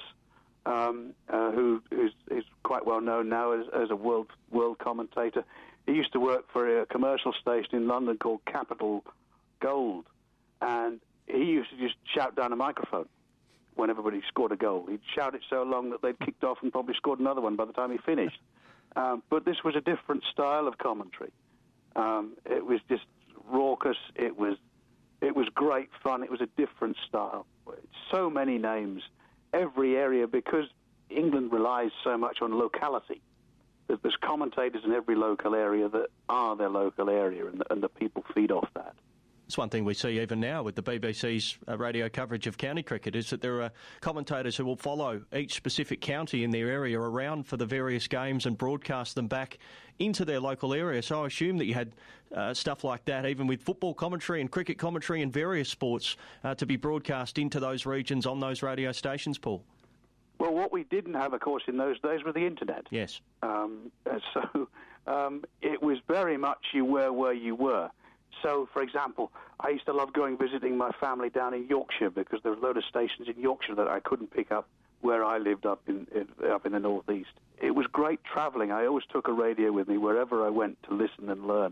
Um, uh, who is, is quite well known now as, as a world world commentator. He used to work for a commercial station in London called Capital Gold, and he used to just shout down a microphone when everybody scored a goal. He'd shout it so long that they'd kicked off and probably scored another one by the time he finished. Um, but this was a different style of commentary. Um, it was just raucous. It was it was great fun. It was a different style. So many names. Every area, because England relies so much on locality. There's commentators in every local area that are their local area, and the, and the people feed off that. It's one thing we see even now with the B B C's uh, radio coverage of county cricket is that there are commentators who will follow each specific county in their area around for the various games and broadcast them back into their local area. So I assume that you had uh, stuff like that, even with football commentary and cricket commentary and various sports, uh, to be broadcast into those regions on those radio stations, Paul. Well, what we didn't have, of course, in those days was the internet. Yes. Um, so um, it was very much you were where you were. So, for example, I used to love going visiting my family down in Yorkshire because there were a load of stations in Yorkshire that I couldn't pick up where I lived up in, in up in the northeast. It was great travelling. I always took a radio with me wherever I went to listen and learn.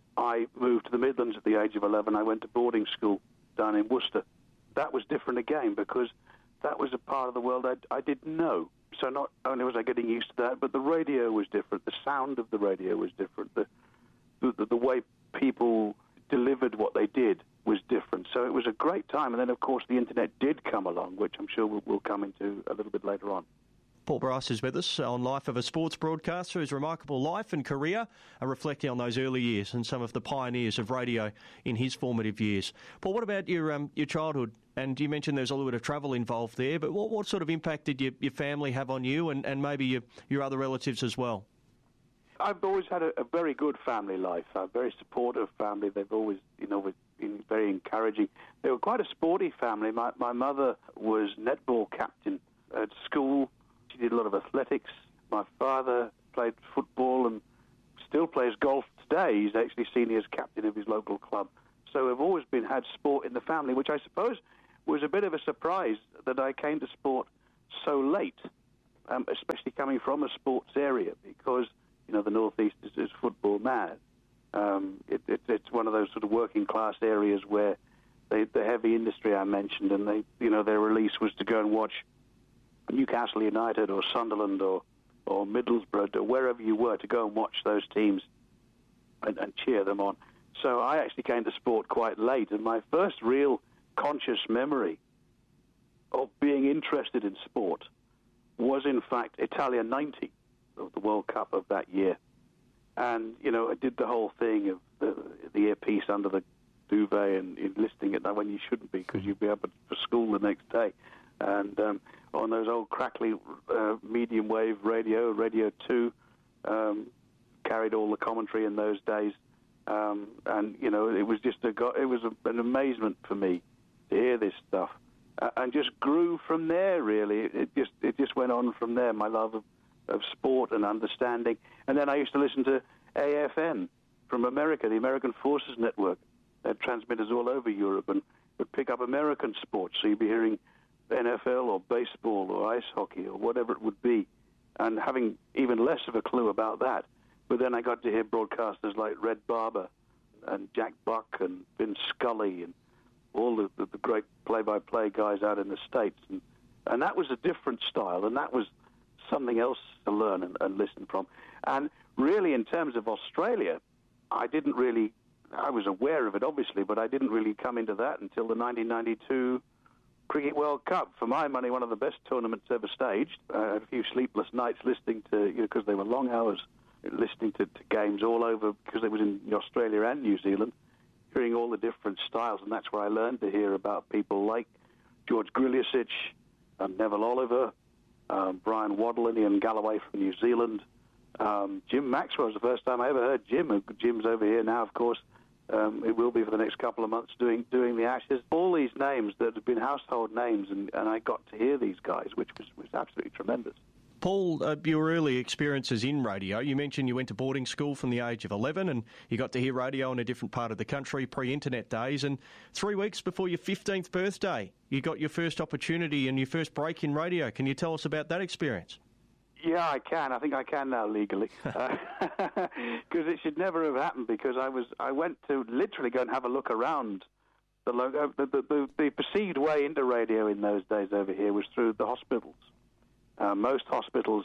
I moved to the Midlands at the age of eleven. I went to boarding school down in Worcester. That was different again because that was a part of the world I, I didn't know. So not only was I getting used to that, but the radio was different. The sound of the radio was different. The the, the way people delivered what they did was different. So it was a great time. And then, of course, the internet did come along, which I'm sure we'll, we'll come into a little bit later on. Paul Bryce is with us on Life of a Sports Broadcaster. His remarkable life and career are reflecting on those early years and some of the pioneers of radio in his formative years. Paul, what about your um, your childhood? And you mentioned there's a little bit of travel involved there, but what, what sort of impact did your, your family have on you and, and maybe your, your other relatives as well? I've always had a, a very good family life, a very supportive family. They've always, you know, been very encouraging. They were quite a sporty family. My, my mother was netball captain at school. She did a lot of athletics. My father played football and still plays golf today. He's actually senior as captain of his local club. So we've always been had sport in the family, which I suppose was a bit of a surprise that I came to sport so late, um, especially coming from a sports area, because, you know, the Northeast is, is football mad. Um, it, it, it's one of those sort of working class areas where they, the heavy industry I mentioned, and they, you know, their release was to go and watch Newcastle United or Sunderland or, or Middlesbrough or wherever you were, to go and watch those teams and, and cheer them on. So I actually came to sport quite late, and my first real conscious memory of being interested in sport was, in fact, Italia ninety, the World Cup of that year. And, you know, I did the whole thing of the, the earpiece under the duvet and enlisting it when you shouldn't be, because you'd be up for school the next day. And um, on those old crackly uh, medium wave radio, Radio two, um, carried all the commentary in those days. Um, and, you know, it was just a, it was a, an amazement for me to hear this stuff. Uh, and just grew from there, really. It just it just went on from there, my love of, of sport and understanding. And then I used to listen to A F N from America, the American Forces Network. They had transmitters all over Europe and would pick up American sports. So you'd be hearing N F L or baseball or ice hockey or whatever it would be, and having even less of a clue about that. But then I got to hear broadcasters like Red Barber and Jack Buck and Vin Scully and all the, the, the great play-by-play guys out in the States. And, and that was a different style, and that was something else to learn and, and listen from. And really, in terms of Australia, I didn't really, I was aware of it, obviously, but I didn't really come into that until the nineteen ninety-two Cricket World Cup. For my money, one of the best tournaments ever staged. Uh, a few sleepless nights listening to, you know, because they were long hours, listening to, to games all over, because it was in Australia and New Zealand, hearing all the different styles, and that's where I learned to hear about people like George Griliusic, and Neville Oliver, um, Brian Waddle and Ian Galloway from New Zealand. Um, Jim Maxwell was the first time I ever heard Jim. Jim's over here now, of course. Um, it will be for the next couple of months doing doing the Ashes. All these names that have been household names, and, and I got to hear these guys, which was, was absolutely tremendous. Paul, uh, your early experiences in radio, you mentioned you went to boarding school from the age of eleven and you got to hear radio in a different part of the country, pre-internet days, and three weeks before your fifteenth birthday, you got your first opportunity and your first break in radio. Can you tell us about that experience? Yeah, I can. I think I can now legally, because uh, it should never have happened. Because I was, I went to literally go and have a look around the logo. The, the, the, the perceived way into radio in those days over here was through the hospitals. Uh, most hospitals,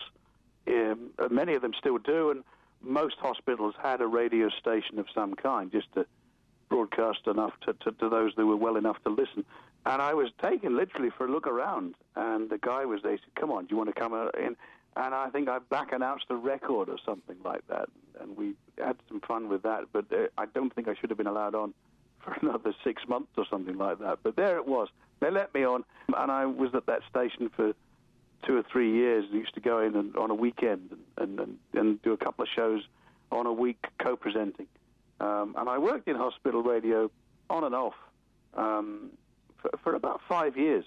um, many of them still do, and most hospitals had a radio station of some kind, just to broadcast enough to, to, to those that were well enough to listen. And I was taken literally for a look around, and the guy was there. He said, "Come on, do you want to come in?" And I think I back announced a record or something like that, and we had some fun with that. But uh, I don't think I should have been allowed on for another six months or something like that. But there it was. They let me on, and I was at that station for two or three years. I used to go in and, on a weekend and, and, and do a couple of shows on a week co-presenting. Um, and I worked in hospital radio on and off um, for, for about five years,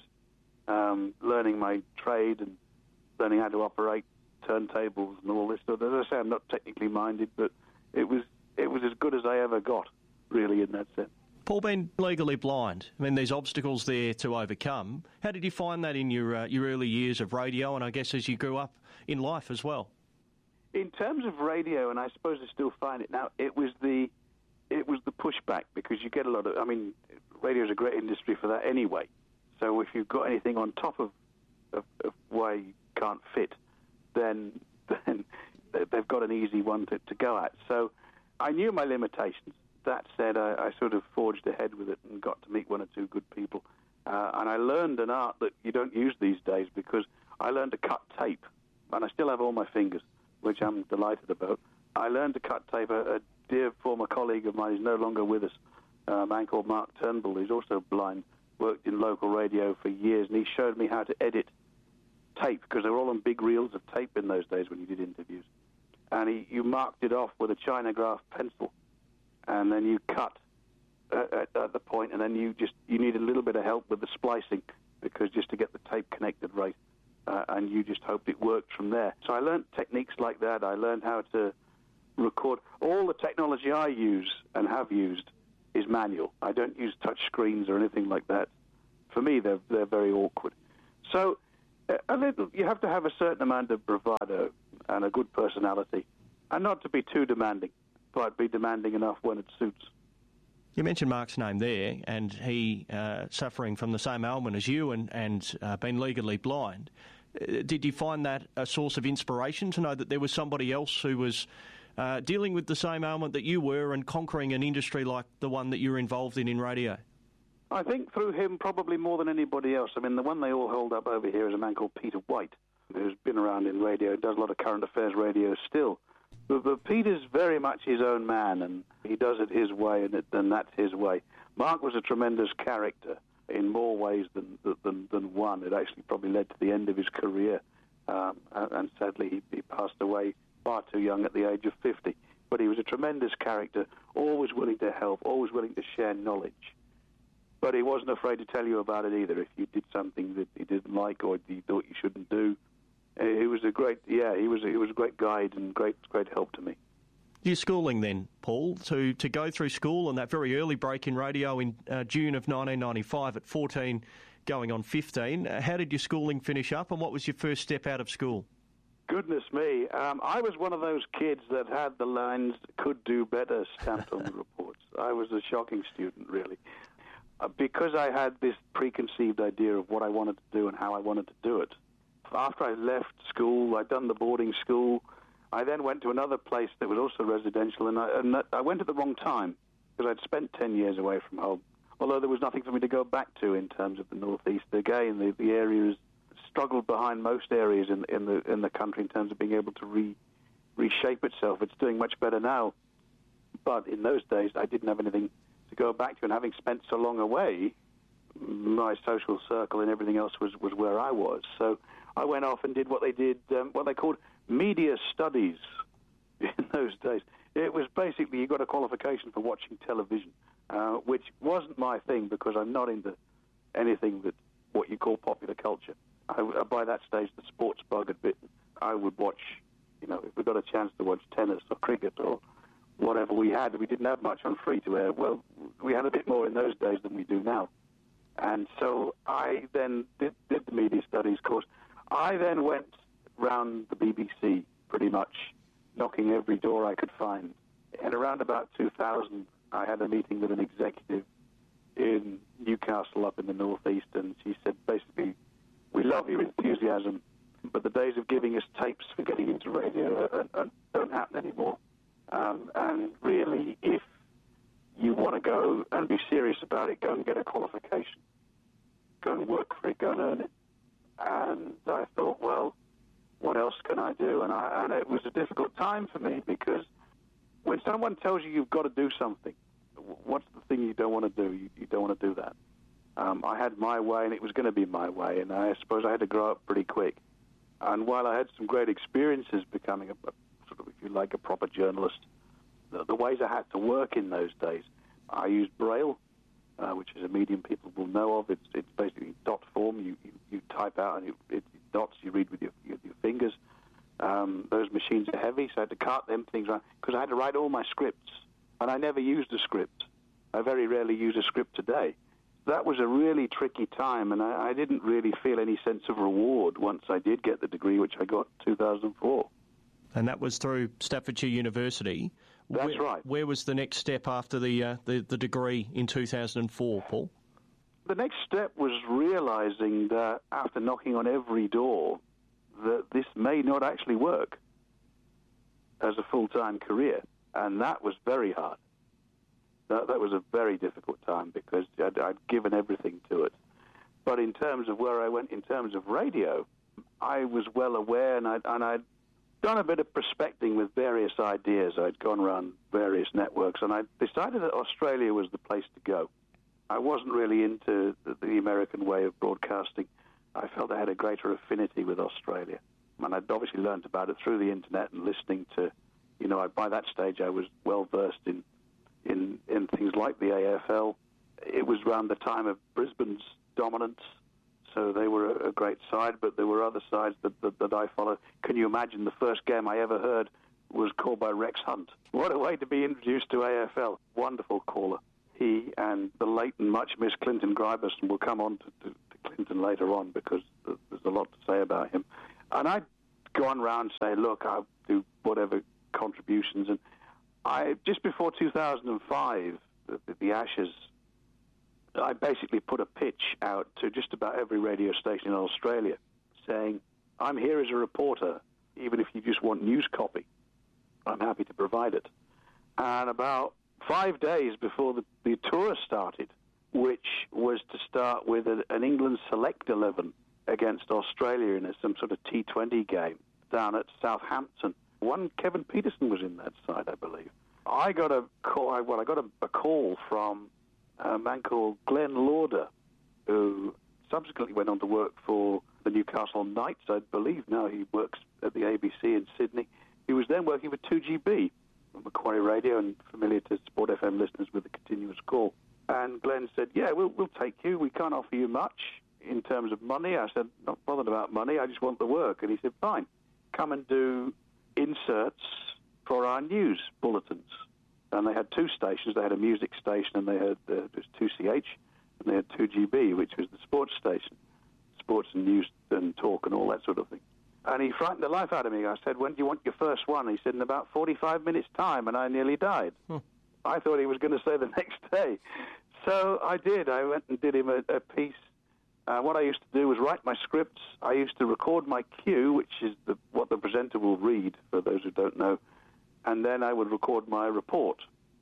um, learning my trade and learning how to operate turntables and all this stuff. As I say, I'm not technically minded, but it was it was as good as I ever got, really, in that sense. Paul, being legally blind, I mean, there's obstacles there to overcome. How did you find that in your uh, your early years of radio, and I guess as you grew up in life as well? In terms of radio, and I suppose I still find it now, it was the it was the pushback, because you get a lot of. I mean, radio is a great industry for that anyway. So if you've got anything on top of of, of why you can't fit, then then they've got an easy one to, to go at. So I knew my limitations. That said, I, I sort of forged ahead with it and got to meet one or two good people. Uh, and I learned an art that you don't use these days, because I learned to cut tape. And I still have all my fingers, which I'm delighted about. I learned to cut tape. A, a dear former colleague of mine is no longer with us, a man called Mark Turnbull, who's also blind, worked in local radio for years, and he showed me how to edit tape, because they were all on big reels of tape in those days when you did interviews. And he, you marked it off with a Chinograph pencil, and then you cut at, at, at the point, and then you just you need a little bit of help with the splicing, because just to get the tape connected right. uh, and you just hoped it worked from there. So I learned techniques like that. I learned how to record. All the technology I use and have used is manual. I don't use touch screens or anything like that. For me, they're they're very awkward. So a little, you have to have a certain amount of bravado and a good personality, and not to be too demanding, but be demanding enough when it suits. You mentioned Mark's name there, and he uh, suffering from the same ailment as you and, and uh, been legally blind. Uh, did you find that a source of inspiration to know that there was somebody else who was uh, dealing with the same ailment that you were and conquering an industry like the one that you're involved in in radio? I think through him probably more than anybody else. I mean, the one they all hold up over here is a man called Peter White, who's been around in radio, does a lot of current affairs radio still. But, but Peter's very much his own man, and he does it his way, and, it, and that's his way. Mark was a tremendous character in more ways than than, than one. It actually probably led to the end of his career, um, and, and sadly he, he passed away far too young at the age of fifty. But he was a tremendous character, always willing to help, always willing to share knowledge. But he wasn't afraid to tell you about it either. If you did something that he didn't like or he thought you shouldn't do, he was a great, yeah, he was he was a great guide and great great help to me. Your schooling then, Paul, to, to go through school and that very early break in radio in uh, June of nineteen ninety-five at fourteen, going on fifteen. Uh, how did your schooling finish up, and what was your first step out of school? Goodness me, um, I was one of those kids that had the lines "could do better" stamped on the reports. I was a shocking student, really. Uh, because I had this preconceived idea of what I wanted to do and how I wanted to do it. After I left school, I'd done the boarding school. I then went to another place that was also residential, and I, and I went at the wrong time because I'd spent ten years away from home, although there was nothing for me to go back to in terms of the northeast. Again, the, the area has struggled behind most areas in, in, the, in the country in terms of being able to re, reshape itself. It's doing much better now, but in those days I didn't have anything to go back to, and having spent so long away, my social circle and everything else was, was where I was. So I went off and did what they did, um, what they called media studies in those days. It was basically you got a qualification for watching television, uh, which wasn't my thing because I'm not into anything that what you call popular culture. I, by that stage, the sports bug had bitten. I would watch, you know, if we got a chance to watch tennis or cricket or whatever we had. We didn't have much on free-to-air. Well, we had a bit more in those days than we do now. And so I then did, did the media studies course. I then went round the B B C pretty much, knocking every door I could find. And around about two thousand, I had a meeting with an executive in Newcastle up in the northeast, and she said, basically, we love your enthusiasm, but the days of giving us tapes for getting into radio uh, uh, don't happen anymore. Um, and really, if you want to go and be serious about it, go and get a qualification. Go and work for it, go and earn it. And I thought, well, what else can I do? And, I, and it was a difficult time for me because when someone tells you you've got to do something, what's the thing you don't want to do? You, you don't want to do that. Um, I had my way, and it was going to be my way, and I suppose I had to grow up pretty quick. And while I had some great experiences becoming a, a sort of, if you like, a proper journalist, the, the ways I had to work in those days, I used Braille, uh, which is a medium people will know of. It's, it's basically dot form. You, you, you type out, and it, it dots. You read with your, your, your fingers. Um, those machines are heavy, so I had to cart them things around because I had to write all my scripts, and I never used a script. I very rarely use a script today. That was a really tricky time, and I, I didn't really feel any sense of reward once I did get the degree, which I got in two thousand four. And that was through Staffordshire University. That's where, right. Where was the next step after the, uh, the the degree in two thousand four, Paul? The next step was realising that after knocking on every door, that this may not actually work as a full-time career, and that was very hard. That, that was a very difficult time because I'd, I'd given everything to it. But in terms of where I went, in terms of radio, I was well aware, and I'd, and I'd done a bit of prospecting with various ideas. I'd gone around various networks, and I decided that Australia was the place to go. I wasn't really into the, the American way of broadcasting. I felt I had a greater affinity with Australia. And I'd obviously learned about it through the internet and listening to, you know, I, by that stage I was well-versed in In, in things like the A F L. It was around the time of Brisbane's dominance, so they were a, a great side, but there were other sides that, that, that I followed. Can you imagine the first game I ever heard was called by Rex Hunt? What a way to be introduced to A F L. Wonderful caller. He and the late and much missed Clinton Gryberson will come on to, to, to Clinton later on because there's a lot to say about him. And I'd go on around and say, look, I'll do whatever contributions. And I just before two thousand five, the, the Ashes, I basically put a pitch out to just about every radio station in Australia saying, I'm here as a reporter, even if you just want news copy. I'm happy to provide it. And about five days before the, the tour started, which was to start with a, an England Select eleven against Australia in a, some sort of T twenty game down at Southampton. One Kevin Peterson was in that side, I believe. I got a call, well, I got a, a call from a man called Glenn Lauder, who subsequently went on to work for the Newcastle Knights, I believe. Now he works at the A B C in Sydney. He was then working for two G B, Macquarie Radio, and familiar to Sport F M listeners with the continuous call. And Glenn said, yeah, we'll, we'll take you. We can't offer you much in terms of money. I said, not bothered about money. I just want the work. And he said, fine, come and do inserts for our news bulletins. And they had two stations. They had a music station and they had uh, it was two C H, and they had two G B, which was the sports station, sports and news and talk and all that sort of thing. And he frightened the life out of me. I said, when do you want your first one? He said, in about forty-five minutes' time, and I nearly died. Hmm. I thought he was going to say the next day. So I did. I went and did him a, a piece. Uh, what I used to do was write my scripts. I used to record my cue, which is the, what the presenter will read, for those who don't know, and then I would record my report.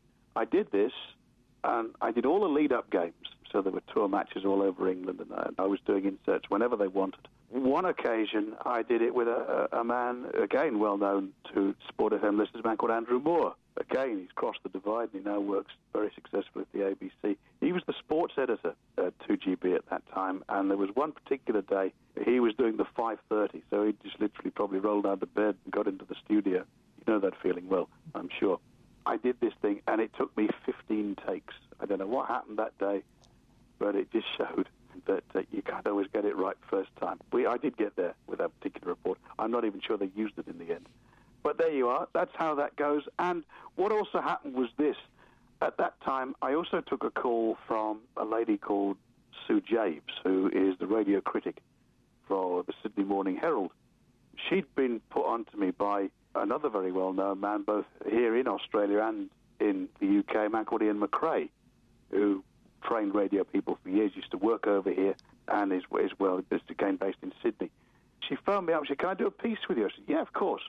I did this, and I did all the lead-up games. So there were tour matches all over England, and I, I was doing inserts whenever they wanted. One occasion, I did it with a, a, a man, again, well-known to Sport F M listeners, a man called Andrew Moore. Again, he's crossed the divide, and he now works very successfully at the A B C. He was the sports editor at two G B at that time, and there was one particular day, he was doing the five thirty, so he just literally probably rolled out of bed and got into the studio. You know that feeling well, I'm sure. I did this thing, and it took me fifteen takes. I don't know what happened that day, but it just showed that uh, you can't always get it right first time. We, I did get there with that particular report. I'm not even sure they used it in the end. But there you are. That's how that goes. And what also happened was this. At that time, I also took a call from a lady called Sue James, who is the radio critic for the Sydney Morning Herald. She'd been put on to me by another very well-known man, both here in Australia and in the U K, a man called Ian McRae, who trained radio people for years, used to work over here, and is, is well, is again based in Sydney. She phoned me up and said, can I do a piece with you? I said, yeah, of course.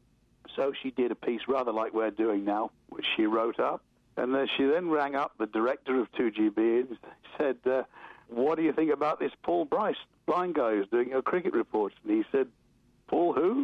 So she did a piece rather like we're doing now, which she wrote up. And then she then rang up the director of two G B and said, uh, what do you think about this Paul Bryce, blind guy who's doing your cricket reports? And he said, Paul who?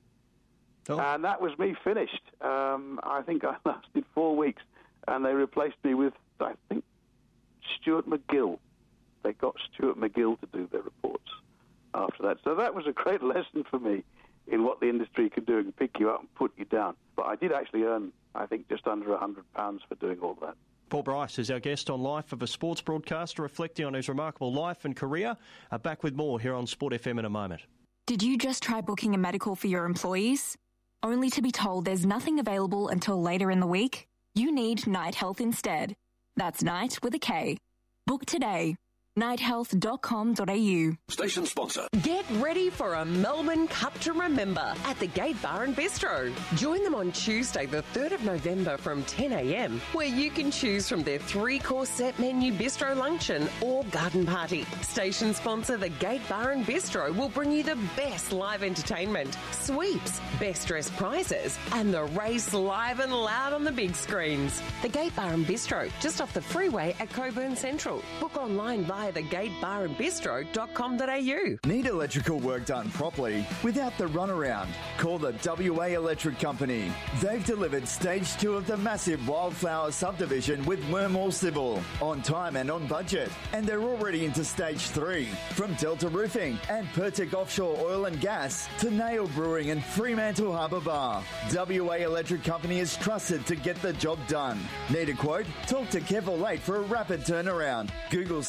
Oh. And that was me finished. Um, I think I lasted four weeks, and they replaced me with, I think, Stuart McGill. They got Stuart McGill to do their reports after that. So that was a great lesson for me in what the industry can do and pick you up and put you down. But I did actually earn, I think, just under one hundred pounds for doing all that. Paul Bryce is our guest on Life of a Sports Broadcaster, reflecting on his remarkable life and career. Uh, back with more here on Sport F M in a moment. Did you just try booking a medical for your employees, only to be told there's nothing available until later in the week? You need Night Health instead. That's Night with a K. Book today. night health dot com dot a u. Station sponsor. Get ready for a Melbourne Cup to remember at the Gate Bar and Bistro. Join them on Tuesday the third of November from ten a m, where you can choose from their three-course set menu bistro luncheon or garden party. Station sponsor the Gate Bar and Bistro will bring you the best live entertainment, sweeps, best dressed prizes, and the race live and loud on the big screens. The Gate Bar and Bistro, just off the freeway at Cockburn Central. Book online via the gate bar and bistro dot com dot a u. Need electrical work done properly without the runaround? Call the W A Electric Company. They've delivered stage two of the massive Wildflower subdivision with Wormhall Civil on time and on budget. And they're already into stage three. From Delta Roofing and Pertic Offshore Oil and Gas to Nail Brewing and Fremantle Harbour Bar. W A Electric Company is trusted to get the job done. Need a quote? Talk to Kev or Late for a rapid turnaround. Google Station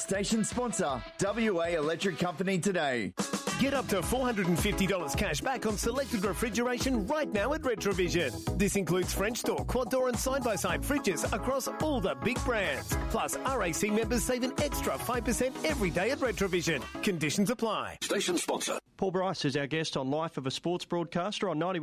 sponsor, W A Electric Company, today. Get up to four hundred fifty dollars cash back on selected refrigeration right now at Retrovision. This includes French door, quad door and side-by-side fridges across all the big brands. Plus, R A C members save an extra five percent every day at Retrovision. Conditions apply. Station sponsor. Paul Bryce is our guest on Life of a Sports Broadcaster on ninety-one.